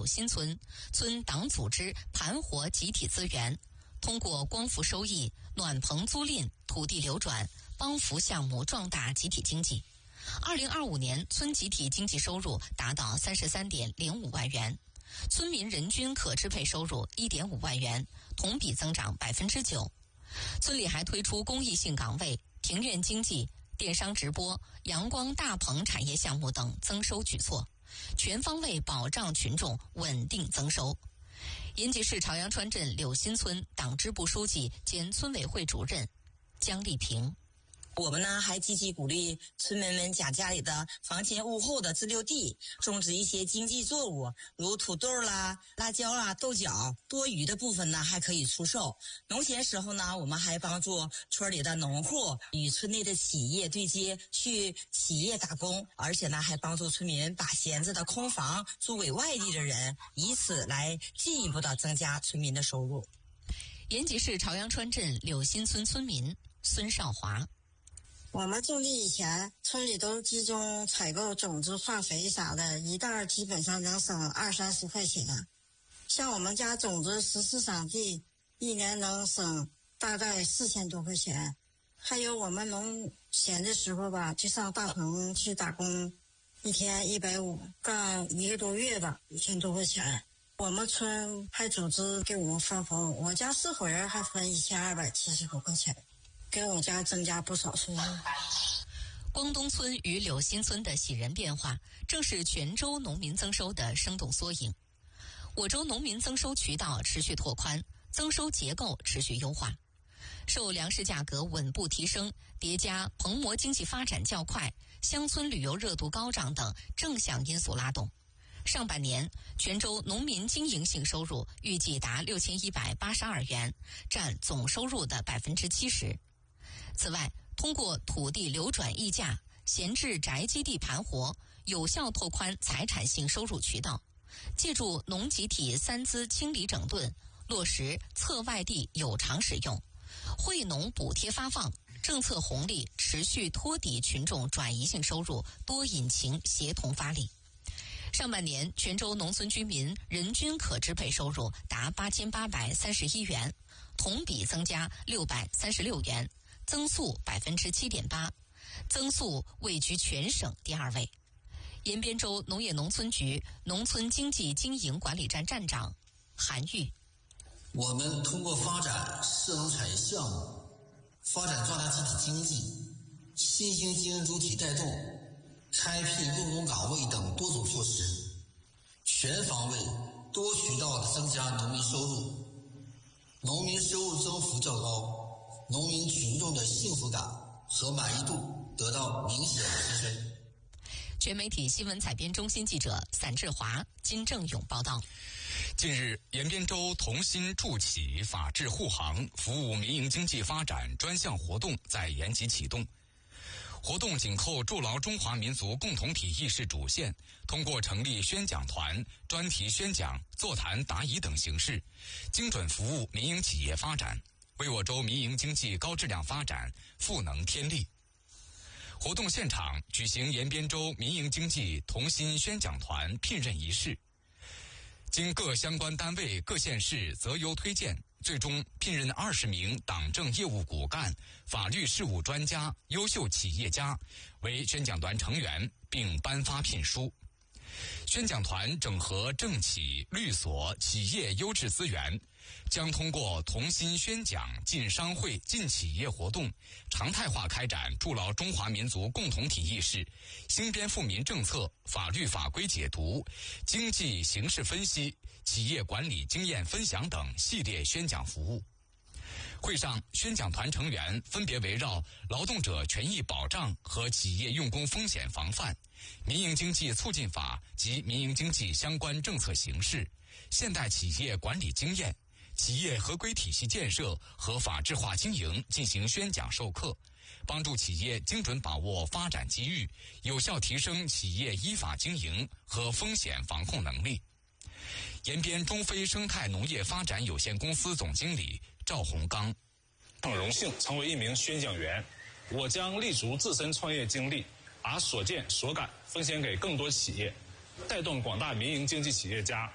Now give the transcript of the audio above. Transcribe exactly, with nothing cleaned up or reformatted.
新村，村党组织盘活集体资源，通过光伏收益、暖棚租赁、土地流转、帮扶项目壮大集体经济。二零二五年，村集体经济收入达到三十三点零五万元，村民人均可支配收入一点五万元，同比增长百分之九。村里还推出公益性岗位、庭院经济、电商直播、阳光大棚产业项目等增收举措，全方位保障群众稳定增收。延吉市朝阳川镇柳新村党支部书记兼村委会主任姜丽萍。 我们呢还积极鼓励村民们将家里的房前屋后的自留地种植一些经济作物，如土豆啦、辣椒啦、豆角，多余的部分呢还可以出售。农闲时候呢，我们还帮助村里的农户与村内的企业对接，去企业打工，而且呢还帮助村民把闲置的空房租给外地的人，以此来进一步的增加村民的收入。 延吉市朝阳川镇柳新村村民孙少华。 我们种地以前，村里都集中采购种子、化肥啥的，一袋基本上能省二三十块钱。像我们家种子十四亩地，一年能省大概四千多块钱。还有我们农闲的时候吧，就上大棚去打工，一天一百五，干一个多月吧，一千多块钱。我们村还组织给我们分红，我家四伙人还分一千二百七十多块钱。给我家增加不少收入。 光东村与柳新村的喜人变化，正是全州农民增收的生动缩影。我州农民增收渠道持续拓宽，增收结构持续优化。受粮食价格稳步提升，叠加蓬勃经济发展较快，乡村旅游热度高涨等正向因素拉动，上半年全州农民经营性收入预计达六千一百八十二元，占总收入的百分之七十。此外，通过土地流转溢价、闲置宅基地盘活，有效拓宽财产性收入渠道，借助农集体三资清理整顿，落实侧外地有偿使用，惠农补贴发放，政策红利持续托底群众转移性收入多引擎协同发力。上半年，全州农村居民人均可支配收入达八千八百三十一元，同比增加六百三十六元，增速百分之七点八，增速位居全省第二位。延边州农业农村局农村经济经营管理站站长韩玉。 我们通过发展涉农产业项目，发展壮大集体经济，新兴经营主体带动，开辟用农岗位等多种措施，全方位多渠道的增加农民收入，农民收入增幅较高，农民群众的幸福感和满意度得到明显的提升。 全媒体新闻采编中心记者散志华、金正勇报道。 近日，延边州同心助企法治护航服务民营经济发展专项活动在延吉启动。活动紧扣筑牢中华民族共同体意识主线，通过成立宣讲团、专题宣讲、座谈答疑等形式，精准服务民营企业发展，为我州民营经济高质量发展赋能添力。活动现场举行延边州民营经济同心宣讲团聘任仪式，经各相关单位各县市择优推荐，最终聘任二十名党政业务骨干、法律事务专家、优秀企业家为宣讲团成员，并颁发聘书。宣讲团整合政企、律所、企业优质资源，将通过同心宣讲、进商会、进企业活动，常态化开展筑牢中华民族共同体意识、兴编富民政策、法律法规解读、经济形势分析、企业管理经验分享等系列宣讲服务。会上，宣讲团成员分别围绕劳动者权益保障和企业用工风险防范、民营经济促进法及民营经济相关政策形势、现代企业管理经验、企业合规体系建设和法治化经营进行宣讲授课，帮助企业精准把握发展机遇，有效提升企业依法经营和风险防控能力。延边中非生态农业发展有限公司总经理赵洪刚： 很荣幸成为一名宣讲员，我将立足自身创业经历，把所见所感分享给更多企业，带动广大民营经济企业家